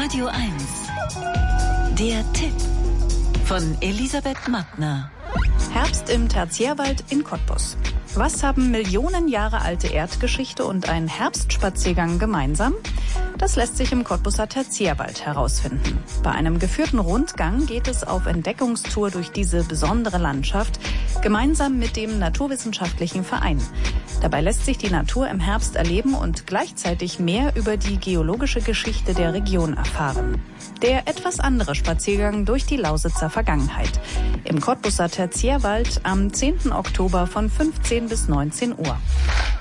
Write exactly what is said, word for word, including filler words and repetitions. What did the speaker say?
Radio eins. Der Tipp von Elisabeth Mattner. Herbst im Tertiärwald in Cottbus. Was haben Millionen Jahre alte Erdgeschichte und ein Herbstspaziergang gemeinsam? Das lässt sich im Cottbuser Tertiärwald herausfinden. Bei einem geführten Rundgang geht es auf Entdeckungstour durch diese besondere Landschaft, gemeinsam mit dem Naturwissenschaftlichen Verein. Dabei lässt sich die Natur im Herbst erleben und gleichzeitig mehr über die geologische Geschichte der Region erfahren. Der etwas andere Spaziergang durch die Lausitzer Vergangenheit. Im Cottbuser Tertiärwald am zehnten Oktober von fünfzehn bis neunzehn Uhr.